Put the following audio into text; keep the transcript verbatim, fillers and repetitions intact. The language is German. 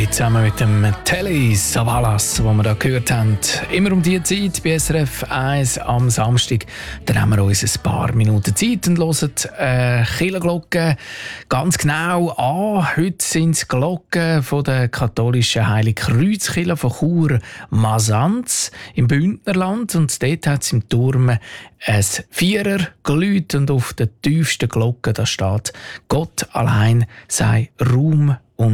Zusammen mit dem Telly Savalas, den wir da gehört haben. Immer um diese Zeit bei S R F eins am Samstag. Dann haben wir uns ein paar Minuten Zeit und hören äh, Kirchenglocken ganz genau an. Heute sind es Glocken von der katholischen Heiligkreuzkirche von Chur-Masanz im Bündnerland. Und dort hat es im Turm ein Vierer geläutet und auf der tiefsten Glocke da steht: Gott allein sei Ruhm,